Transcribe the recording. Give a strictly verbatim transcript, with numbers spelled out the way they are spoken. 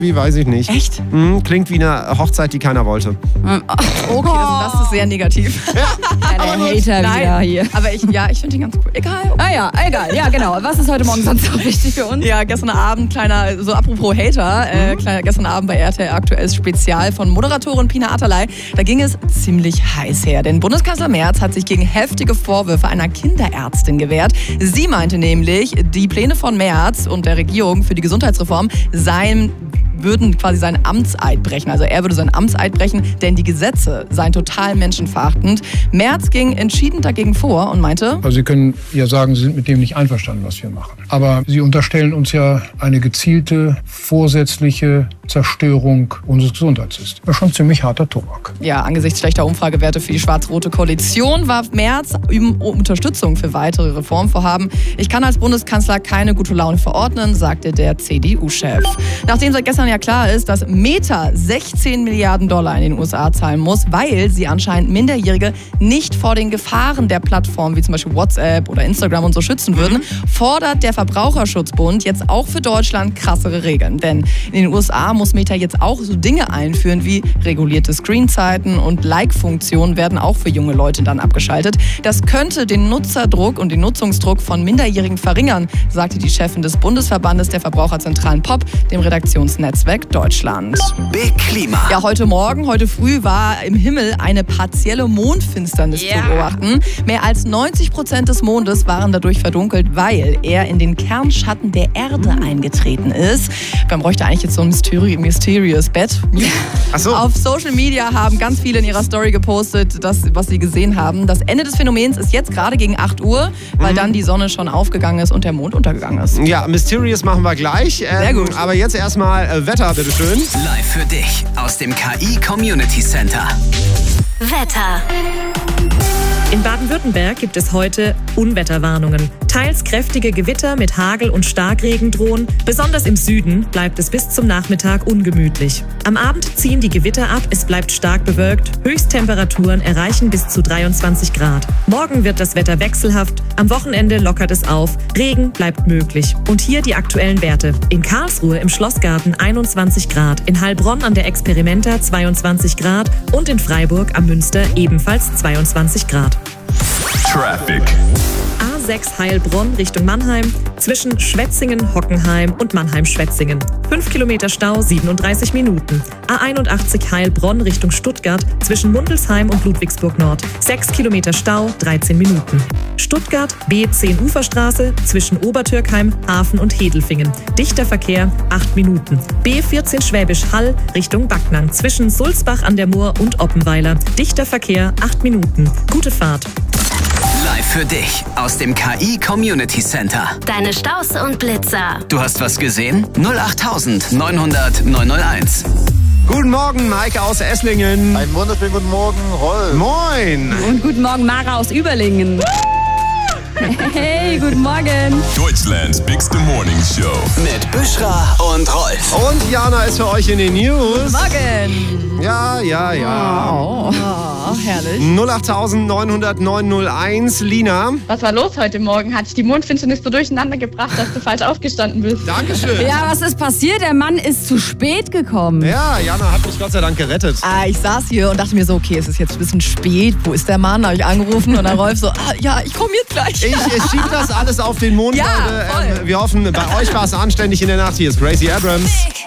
Wie weiß ich nicht. Echt? Hm, klingt wie eine Hochzeit, die keiner wollte. Okay, das, das ist sehr negativ. Ja, der Hater Nein, wieder hier. aber ich, ja, ich finde den ganz cool. Egal. Okay. Ah ja, egal. Ja, genau. Was ist heute Morgen sonst noch wichtig für uns? Ja, gestern Abend, kleiner, so apropos Hater, äh, kleiner, gestern Abend bei R T L aktuelles Spezial von Moderatorin Pina Atalay. Da ging es ziemlich heiß her, denn Bundeskanzler Merz hat sich gegen heftige Vorwürfe einer Kinderärztin gewehrt. Sie meinte nämlich, die Pläne von Merz und der Regierung für die Gesundheitsreform seien würden quasi seinen Amtseid brechen. Also er würde seinen Amtseid brechen, denn die Gesetze seien total menschenverachtend. Merz ging entschieden dagegen vor und meinte... Also Sie können ja sagen, Sie sind mit dem nicht einverstanden, was wir machen. Aber Sie unterstellen uns ja eine gezielte, vorsätzliche Zerstörung unseres Gesundheitssystems. Das ist schon ziemlich harter Tobak. Ja, angesichts schlechter Umfragewerte für die schwarz-rote Koalition warf Merz um Unterstützung für weitere Reformvorhaben. Ich kann als Bundeskanzler keine gute Laune verordnen, sagte der C D U-Chef. Nachdem seit gestern ja klar ist, dass Meta sechzehn Milliarden Dollar in den U S A zahlen muss, weil sie anscheinend Minderjährige nicht vor den Gefahren der Plattformen wie zum Beispiel WhatsApp oder Instagram und so schützen würden, fordert der Verbraucherschutzbund jetzt auch für Deutschland krassere Regeln. Denn in den U S A muss Meta jetzt auch so Dinge einführen wie regulierte Screenzeiten und Like-Funktionen werden auch für junge Leute dann abgeschaltet. Das könnte den Nutzerdruck und den Nutzungsdruck von Minderjährigen verringern, sagte die Chefin des Bundesverbandes der Verbraucherzentralen P O P, dem Redaktionsnetzwerk Deutschland. Big Klima. Ja, heute Morgen, heute früh war im Himmel eine partielle Mondfinsternis Yeah. zu beobachten. Mehr als neunzig Prozent des Mondes waren dadurch verdunkelt, weil er in den Kernschatten der Erde eingetreten ist. Man bräuchte eigentlich jetzt so ein Mysteri- Mysterious Bett. Ach so. Auf Social Media haben ganz viele in ihrer Story gepostet, das, was sie gesehen haben. Das Ende des Phänomens ist jetzt gerade gegen acht Uhr, weil dann die Sonne schon aufgegangen ist und der Mond untergegangen ist. Ja, Mysterious machen wir gleich. Ähm, Sehr gut. Aber jetzt erstmal äh, Wetter, bitteschön. Live für dich aus dem K I Community Center. Wetter. In Baden-Württemberg gibt es heute Unwetterwarnungen. Teils kräftige Gewitter mit Hagel und Starkregen drohen. Besonders im Süden bleibt es bis zum Nachmittag ungemütlich. Am Abend ziehen die Gewitter ab, es bleibt stark bewölkt. Höchsttemperaturen erreichen bis zu dreiundzwanzig Grad. Morgen wird das Wetter wechselhaft. Am Wochenende lockert es auf. Regen bleibt möglich. Und hier die aktuellen Werte. In Karlsruhe im Schlossgarten einundzwanzig Grad. In Heilbronn an der Experimenta zweiundzwanzig Grad. Und in Freiburg am Münster ebenfalls zweiundzwanzig Grad. Traffic. A sechs Heilbronn Richtung Mannheim, zwischen Schwetzingen, Hockenheim und Mannheim-Schwetzingen. fünf Kilometer Stau, siebenunddreißig Minuten. A einundachtzig Heilbronn Richtung Stuttgart, zwischen Mundelsheim und Ludwigsburg Nord. sechs Kilometer Stau, dreizehn Minuten. Stuttgart B zehn Uferstraße, zwischen Obertürkheim, Hafen und Hedelfingen. Dichter Verkehr, acht Minuten. B vierzehn Schwäbisch Hall Richtung Backnang, zwischen Sulzbach an der Mur und Oppenweiler. Dichter Verkehr, acht Minuten. Gute Fahrt. Live für dich aus dem K I Community Center. Deine Staus und Blitzer. Du hast was gesehen? null acht neunhundert neunhunderteins. Guten Morgen, Maike aus Esslingen. Einen wunderschönen guten Morgen, Rolf. Moin. Und guten Morgen, Mara aus Überlingen. Hey, guten Morgen. Deutschlands bigste Morning Show. Mit Büschra und Rolf. Und Jana ist für euch in den News. Morgen! Ja, ja, ja. Oh, herrlich. null acht neunhundert neunhunderteins. Lina. Was war los heute Morgen? Hat dich die Mondfinsternis so durcheinander gebracht, dass du falsch aufgestanden bist? Dankeschön. Ja, was ist passiert? Der Mann ist zu spät gekommen. Ja, Jana hat mich Gott sei Dank gerettet. Ah, ich saß hier und dachte mir so, okay, es ist jetzt ein bisschen spät. Wo ist der Mann? Habe ich angerufen und dann Rolf so, ah, ja, ich komme jetzt gleich. Ich, ich schieb das alles auf den Mond, Ja, Leute. voll. Ähm, wir hoffen, bei euch war es anständig in der Nacht. Hier ist Gracie Abrams.